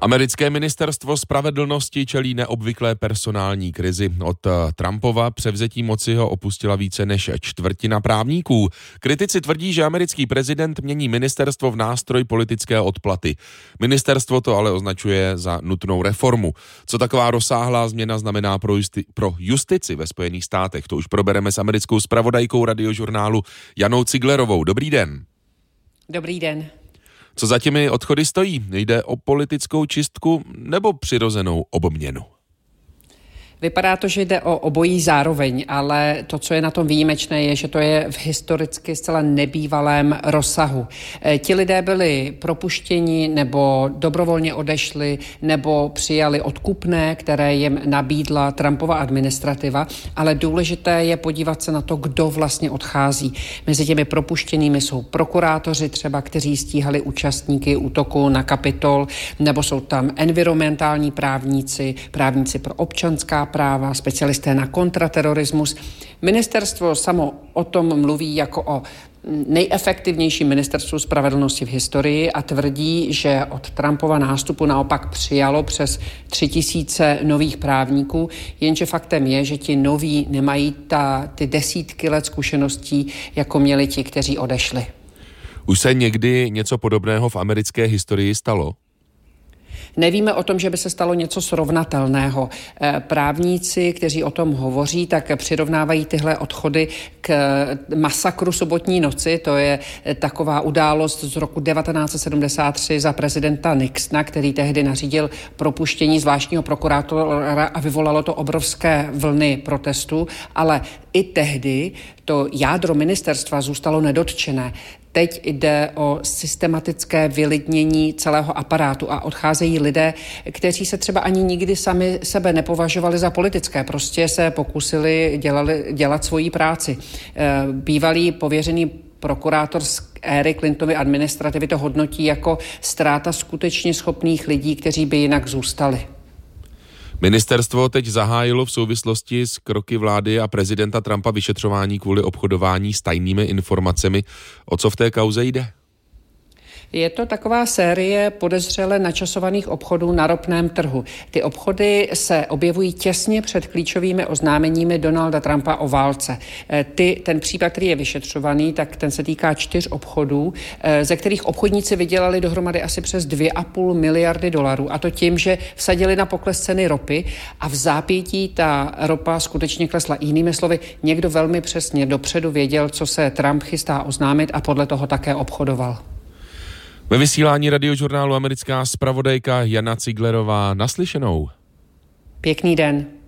Americké ministerstvo spravedlnosti čelí neobvyklé personální krizi. Od Trumpova převzetí moci ho opustila více než čtvrtina právníků. Kritici tvrdí, že americký prezident mění ministerstvo v nástroj politické odplaty. Ministerstvo to ale označuje za nutnou reformu. Co taková rozsáhlá změna znamená pro justici ve Spojených státech, to už probereme s americkou zpravodajkou Radiožurnálu Janou Ciglerovou. Dobrý den. Dobrý den. Co za těmi odchody stojí? Jde o politickou čistku nebo přirozenou obměnu? Vypadá to, že jde o obojí zároveň, ale to, co je na tom výjimečné, je, že to je v historicky zcela nebývalém rozsahu. Ti lidé byli propuštěni nebo dobrovolně odešli nebo přijali odkupné, které jim nabídla Trumpova administrativa, ale důležité je podívat se na to, kdo vlastně odchází. Mezi těmi propuštěnými jsou prokurátoři třeba, kteří stíhali účastníky útoku na Kapitol, nebo jsou tam environmentální právníci, právníci pro občanská práva, specialisté na kontraterorismus. Ministerstvo samo o tom mluví jako o nejefektivnější ministerstvu spravedlnosti v historii a tvrdí, že od Trumpova nástupu naopak přijalo přes 3000 nových právníků, jenže faktem je, že ti noví nemají ty desítky let zkušeností, jako měli ti, kteří odešli. Už se někdy něco podobného v americké historii stalo? Nevíme o tom, že by se stalo něco srovnatelného. Právníci, kteří o tom hovoří, tak přirovnávají tyhle odchody k masakru sobotní noci. To je taková událost z roku 1973 za prezidenta Nixona, který tehdy nařídil propuštění zvláštního prokurátora a vyvolalo to obrovské vlny protestů, ale i tehdy to jádro ministerstva zůstalo nedotčené. Teď jde o systematické vylidnění celého aparátu a odcházejí lidé, kteří se třeba ani nikdy sami sebe nepovažovali za politické, prostě se pokusili dělat svoji práci. Bývalý pověřený prokurátor z éry Clintonovy administrativy to hodnotí jako ztráta skutečně schopných lidí, kteří by jinak zůstali. Ministerstvo teď zahájilo v souvislosti s kroky vlády a prezidenta Trumpa vyšetřování kvůli obchodování s tajnými informacemi. O co v té kauze jde? Je to taková série podezřele načasovaných obchodů na ropném trhu. Ty obchody se objevují těsně před klíčovými oznámeními Donalda Trumpa o válce. Ten případ, který je vyšetřovaný, tak ten se týká 4 obchodů, ze kterých obchodníci vydělali dohromady asi přes 2,5 miliardy dolarů. A to tím, že vsadili na pokles ceny ropy a v zápětí ta ropa skutečně klesla. Jinými slovy, někdo velmi přesně dopředu věděl, co se Trump chystá oznámit a podle toho také obchodoval. Ve vysílání Radiožurnálu americká zpravodajka Jana Ciglerová. Naslyšenou. Pěkný den.